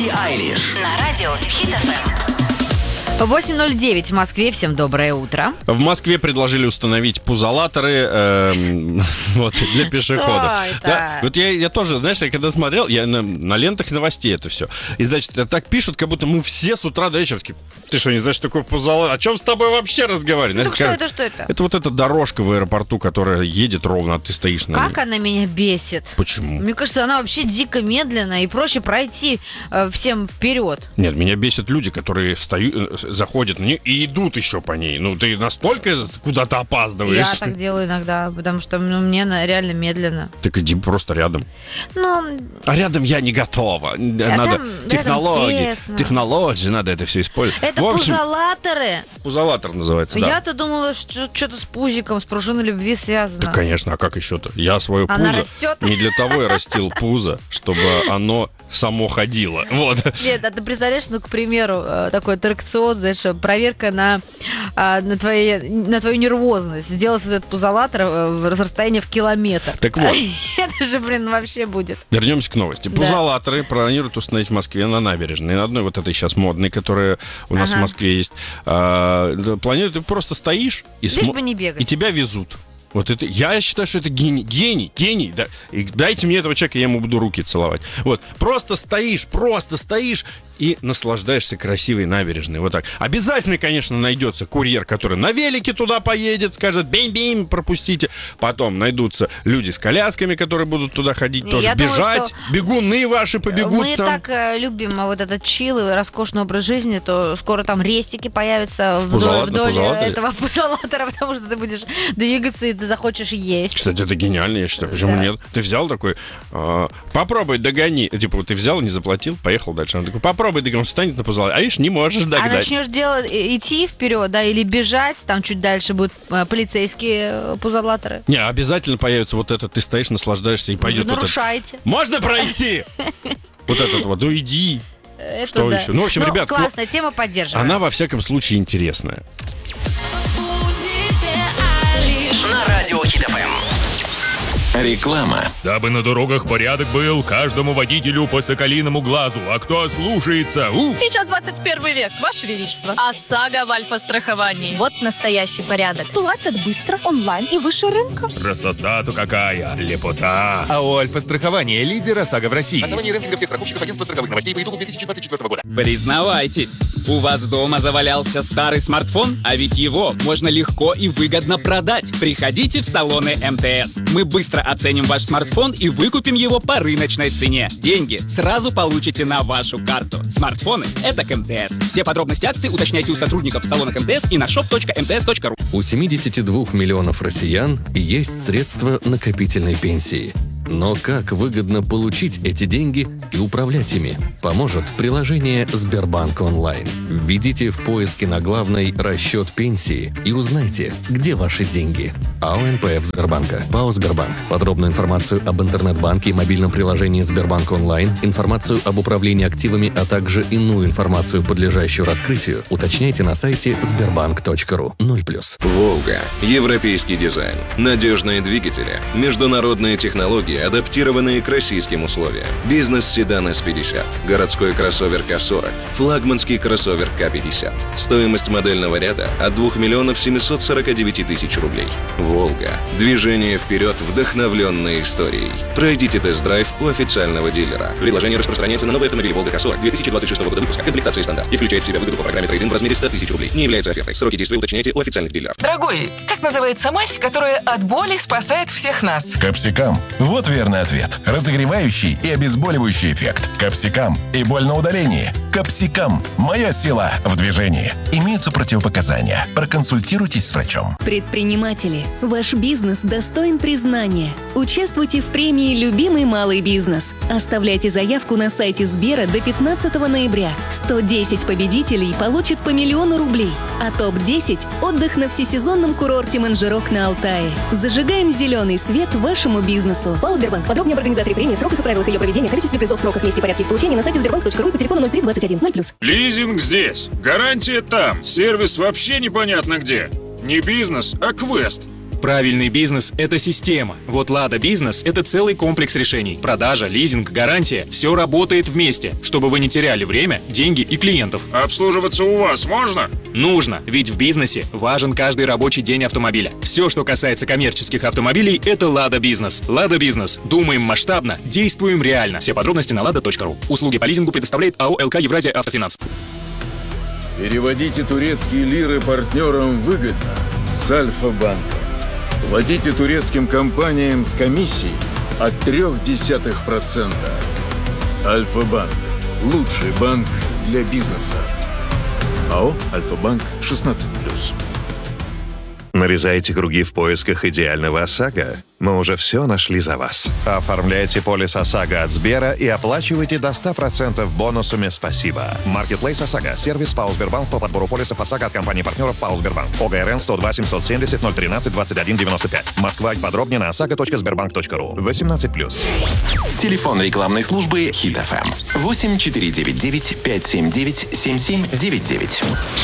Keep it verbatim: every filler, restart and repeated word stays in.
Билли Айлиш на радио Хит эф эм. восемь ноль девять в Москве. Всем доброе утро. В Москве предложили установить пузолаторы э, вот, для пешеходов. Да, вот я, я тоже, знаешь, я когда смотрел, я на, на лентах новостей это все. И, значит, так пишут, как будто мы все с утра до вечера такие: ты что, не знаешь, что такое пузолатор? О чем с тобой вообще разговаривать? Ну, что это, что это? Это вот эта дорожка в аэропорту, которая едет ровно, а ты стоишь на ней. Как она меня бесит. Почему? Мне кажется, она вообще дико медленная, и проще пройти э, всем вперед. Нет, меня бесят люди, которые встают, заходят на нее и идут еще по ней. Ну, ты настолько куда-то опаздываешь. Я так делаю иногда, потому что ну, мне реально медленно. Так иди просто рядом. Ну, а рядом я не готова. А надо там, технологии. Технологии, надо это все использовать. Это в общем, пузолаторы. Пузолатор называется, да. Я-то думала, что что-то с пузиком, с пружиной любви связано. Да, конечно, а как еще-то? Я свое Она пузо растет? не для того я растил пузо, чтобы оно само ходило. Вот. Нет, а ты представляешь, ну, к примеру, такой аттракцион, знаешь, проверка на, на, твои, на твою нервозность. Сделать вот этот пузолатор в расстоянии в километр. Так вот. Это же, блин, вообще будет. Вернемся к новости. Да. Пузолаторы планируют установить в Москве на набережной. На одной вот этой сейчас модной, которая у нас Ага. в Москве есть. А, планируют, ты просто стоишь и, Лишь смо- бы не бегать. и тебя везут. Вот это, я считаю, что это гений, гений, гений, да. И дайте мне этого человека, я ему буду руки целовать. Вот, просто стоишь, просто стоишь и наслаждаешься красивой набережной. Вот так. Обязательно, конечно, найдется курьер, который на велике туда поедет, скажет: бим-бим, пропустите. Потом найдутся люди с колясками, которые будут туда ходить, Я тоже думаю, бежать. что Бегуны ваши побегут Мы там. так э, любим вот этот чил и роскошный образ жизни, то скоро там рестики появятся вдоль, пузолат- вдоль пузолаторе? этого пузолатора, потому что ты будешь двигаться и ты захочешь есть. Кстати, это гениально, я считаю. Почему Да. нет? Ты взял такой, а, попробуй, догони. Типа, вот ты взял, не заплатил, поехал дальше. Он такой: попробуй, догони. Он встанет на пузолаторе. А видишь, не можешь А догнать. начнешь делать, и- идти вперед, да, или бежать, там чуть дальше будут э, полицейские э, пузолаторы. Не, обязательно появится вот это. Ты стоишь, наслаждаешься, и пойдет Вы вот это. нарушаете. Можно пройти? Вот этот вот, ну иди. Это Что да. еще? Ну, в общем, ребят, кла- классная тема, поддерживаю. Она, во всяком случае, интересная. на радио Хит эф эм. Реклама. Дабы на дорогах порядок был, каждому водителю по соколиному глазу. А кто слушается, у! Сейчас двадцать первый век, Ваше Величество. ОСАГО в альфа-страховании. Вот настоящий порядок. Платят быстро, онлайн и выше рынка. Красота-то какая, лепота. АО «Альфа-страхование» — лидер ОСАГО в России. Основание рейтинга всех страховщиков агентства страховых новостей по итогам две тысячи двадцать четвёртого года. Признавайтесь, у вас дома завалялся старый смартфон, а ведь его можно легко и выгодно продать. Приходите в салоны эм тэ эс. Мы быстро оценим ваш смартфон и выкупим его по рыночной цене. Деньги сразу получите на вашу карту. Смартфоны — это к эм тэ эс. Все подробности акций уточняйте у сотрудников салона эм тэ эс и на шоп точка эм тэ эс точка ру. У семидесяти двух миллионов россиян есть средства накопительной пенсии. Но как выгодно получить эти деньги и управлять ими, поможет приложение Сбербанк онлайн. Введите в поиске на главной «Расчет пенсии» и узнайте, где ваши деньги. АО эн пэ эф Сбербанка. ПАО Сбербанк. Подробную информацию об интернет-банке и мобильном приложении Сбербанк онлайн, информацию об управлении активами, а также иную информацию, подлежащую раскрытию, уточняйте на сайте сбербанк точка ру. ноль плюс. «Волга». Европейский дизайн. Надежные двигатели. Международные технологии, адаптированные к российским условиям. Бизнес-седан эс пятьдесят. Городской кроссовер ка сорок. Флагманский кроссовер ка пятьдесят. Стоимость модельного ряда от двух миллионов семьсот сорок девять тысяч рублей. «Волга». Движение вперед, вдохновленной историей. Пройдите тест-драйв у официального дилера. Предложение распространяется на новый автомобиль «Волга ка сорок» две тысячи двадцать шестого года выпуска. Комплектация стандарт. И включает в себя выгоду по программе трейд-ин в размере сто тысяч рублей. Не является офертой. Сроки действия уточняйте у официальных дилеров. Дорогой, как называется мазь, которая от боли спасает всех нас? Капсикам. Вот верный ответ. Разогревающий и обезболивающий эффект. Капсикам и боль на удалении. Капсикам. Моя сила в движении. Имеются противопоказания. Проконсультируйтесь с врачом. Предприниматели, ваш бизнес достоин признания. Участвуйте в премии «Любимый малый бизнес». Оставляйте заявку на сайте Сбера до пятнадцатого ноября. сто десять победителей получат по миллиону рублей. А топ десять – отдых на всесезонном курорте Манжерок на Алтае. Зажигаем зеленый свет вашему бизнесу. ПАО «Сбербанк». Подробнее об организаторе премии, сроках и правилах ее проведения, количестве призов, сроках, месте и порядке их получения на сайте сбербанк точка ру по телефону ноль три двадцать один ноль плюс. Лизинг здесь, гарантия там, сервис вообще непонятно где. Не бизнес, а квест. Правильный бизнес – это система. Вот Лада Бизнес – это целый комплекс решений. Продажа, лизинг, гарантия – все работает вместе, чтобы вы не теряли время, деньги и клиентов. Обслуживаться у вас можно? Нужно, ведь в бизнесе важен каждый рабочий день автомобиля. Все, что касается коммерческих автомобилей, это Лада Бизнес. Лада Бизнес. Думаем масштабно, действуем реально. Все подробности на лада точка ру. Услуги по лизингу предоставляет АО ЛК Евразия Автофинанс. Переводите турецкие лиры партнерам выгодно с Альфа-банком. Платите турецким компаниям с комиссией от трёх десятых процента. Альфа-банк. Лучший банк для бизнеса. АО «Альфа-банк» шестнадцать плюс. Нарезаете круги в поисках идеального ОСАГО? Мы уже все нашли за вас. Оформляйте полис ОСАГО от Сбера и оплачивайте до ста процентов бонусами «Спасибо». Маркетплейс ОСАГО. Сервис ПАО «Сбербанк» по подбору полисов ОСАГО от компании-партнеров ПАО «Сбербанк». ОГРН сто два семьсот семьдесят ноль тринадцать двадцать один девяносто пять. Москва. Подробнее на осаго точка сбербанк точка ру. восемнадцать плюс. Телефон рекламной службы Хит эф эм восемь четыре девять девять пять семь девять семь семь девять девять.